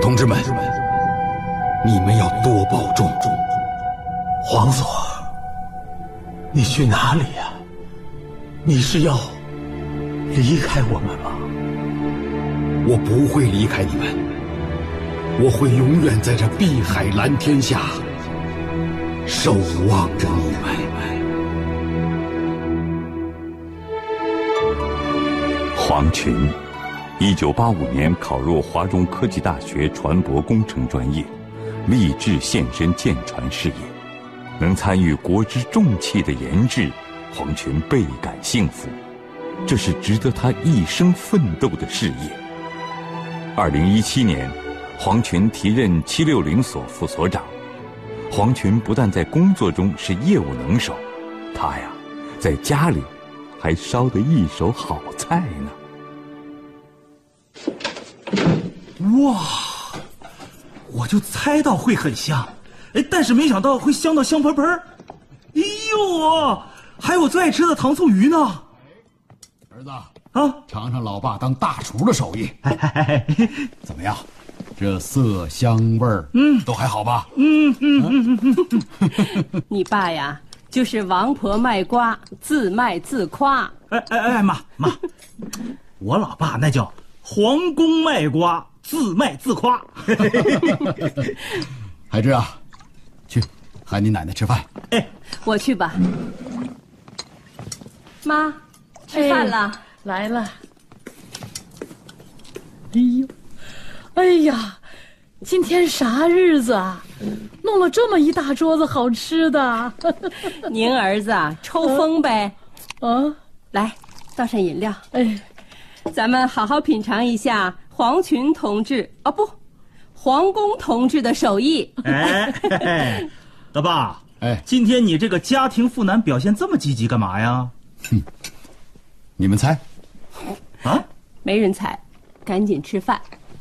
同志们，你们要多保重。 皇所，你去哪里呀？你是要离开我们吗？ 我不会离开你们，我会永远在这碧海蓝天下守望着你们。 黄群，1985年考入华中科技大学船舶工程专业，立志献身舰船事业。能参与国之重器的研制，黄群倍感幸福，这是值得他一生奋斗的事业。2017年，黄群提任760所副所长。黄群不但在工作中是业务能手，他呀，在家里还烧得一手好菜呢。 哇，我就猜到会很香，但是没想到会香到香喷喷。哎呦，还有我最爱吃的糖醋鱼呢。 儿子啊， 尝尝老爸当大厨的手艺。怎么样？这色香味儿，都还好吧？ 你爸呀，就是王婆卖瓜，自卖自夸。 妈，我老爸那叫皇宫卖瓜，自卖自夸。 海志啊，去喊你奶奶吃饭。 我去吧。妈，吃饭了。 来了。哎呀，今天啥日子啊？弄了这么一大桌子好吃的。 您儿子啊，抽风呗。来，倒上饮料。咱们好好品尝一下黄群同志，黄公同志的手艺。 老爸，今天你这个家庭妇男表现这么积极干嘛呀？ 你们猜？ 啊？ 没人猜，赶紧吃饭。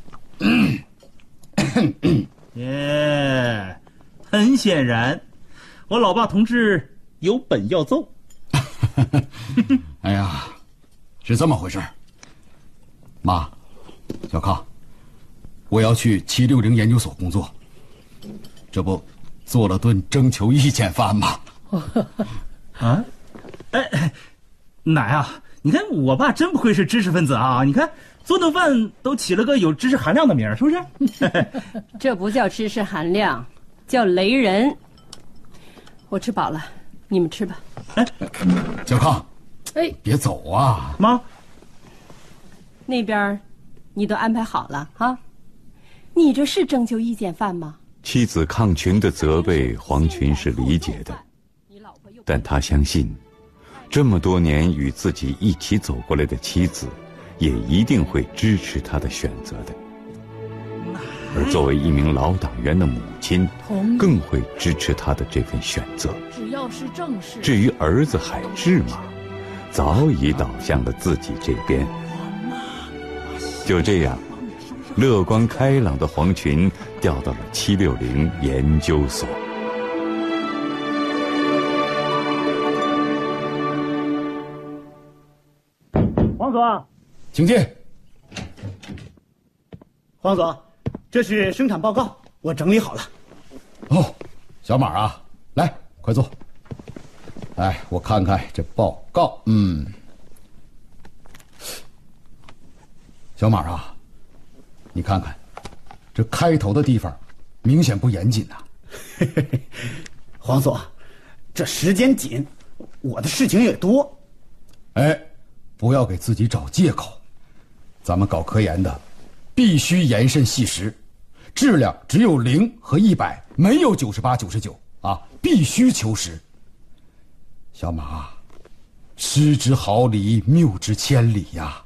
很显然，我老爸同志有本要奏。 哎呀，是这么回事。妈，小康，我要去760研究所工作，这不做了顿征求意见饭吗？ 奶啊，你看我爸真不愧是知识分子啊！你看做顿饭都起了个有知识含量的名儿，是不是？ 这不叫知识含量，叫雷人。我吃饱了，你们吃吧。 小康，别走啊！ 妈， 那边你都安排好了啊？你这是征求意见饭吗？ 妻子抗群的责备，黄群是理解的，但他相信，这么多年与自己一起走过来的妻子，也一定会支持他的选择的。而作为一名老党员的母亲，更会支持他的这份选择。 只要是正事。 至于儿子海志嘛，早已倒向了自己这边。就这样，乐观开朗的黄群调到了760研究所。 黄所， 请进。 黄所，这是生产报告，我整理好了。 小马啊，来，快坐。来，我看看这报告。小马啊，你看看，这开头的地方明显不严谨呐。 黄所，这时间紧，我的事情也多。 不要给自己找借口。咱们搞科研的，必须严慎细实，质量只有0和100，没有98、99啊，必须求实。小马，失之毫厘，谬之千里呀。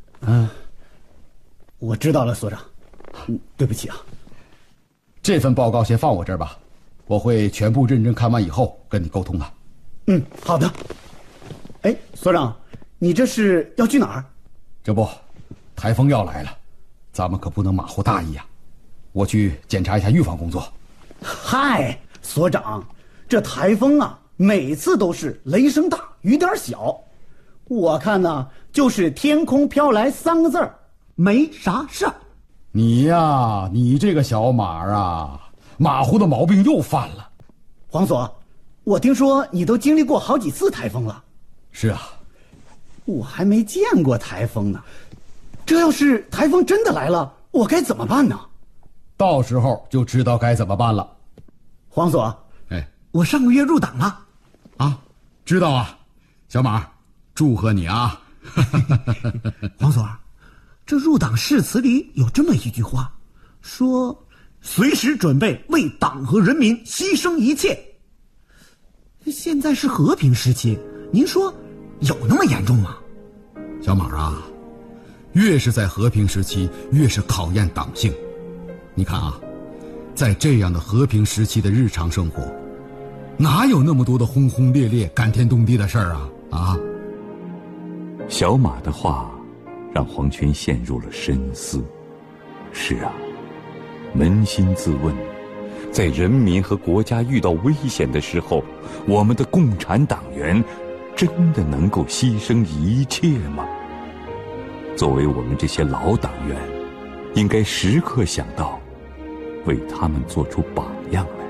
我知道了，所长。对不起啊。 这份报告先放我这儿吧，我会全部认真看完以后跟你沟通的。 好的。所长，你这是要去哪儿？ 这不，台风要来了，咱们可不能马虎大意啊。我去检查一下预防工作。 嗨，所长，这台风啊，每次都是雷声大雨点小，我看呢，就是天空飘来3个字儿，没啥事儿。 你呀，你这个小马啊，马虎的毛病又犯了。 黄所，我听说你都经历过好几次台风了。 是啊， 我还没见过台风呢。这要是台风真的来了，我该怎么办呢？ 到时候就知道该怎么办了。 黄所， 哎， 我上个月入党了。 啊，知道啊，小马，祝贺你啊！ 黄所，这入党誓词里有这么一句话，说随时准备为党和人民牺牲一切。现在是和平时期，您说有那么严重吗？ 小马啊，越是在和平时期，越是考验党性。你看啊，在这样的和平时期的日常生活，哪有那么多的轰轰烈烈、感天动地的事儿啊？啊！ 小马的话让黄群陷入了深思。是啊，扪心自问，在人民和国家遇到危险的时候，我们的共产党员真的能够牺牲一切吗？作为我们这些老党员，应该时刻想到为他们做出榜样来。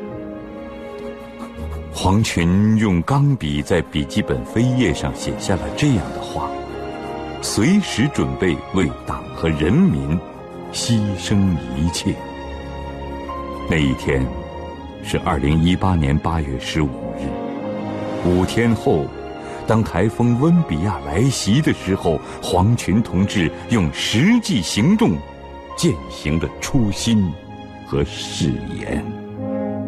黄群用钢笔在笔记本扉页上写下了这样的话：随时准备为党和人民牺牲一切。那一天是2018年8月15日，5天后，当台风温比亚来袭的时候，黄群同志用实际行动践行了初心和誓言。